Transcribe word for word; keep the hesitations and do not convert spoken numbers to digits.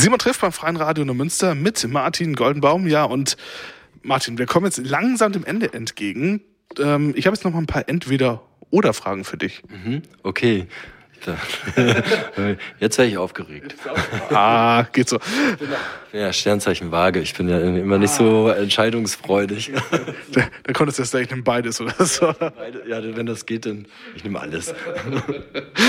Simon trifft beim Freien Radio Neumünster mit Martin Goldenbaum. Ja, und Martin, wir kommen jetzt langsam dem Ende entgegen. Ähm, ich habe jetzt noch mal ein paar Entweder-Oder-Fragen für dich. Mhm, okay. Jetzt wäre ich aufgeregt. Ah, geht so. Ja, Sternzeichen Waage. Ich bin ja immer nicht so entscheidungsfreudig. Da, da konntest du jetzt gleich, ich nehme beides oder so. Ja, wenn das geht, dann ich nehme alles.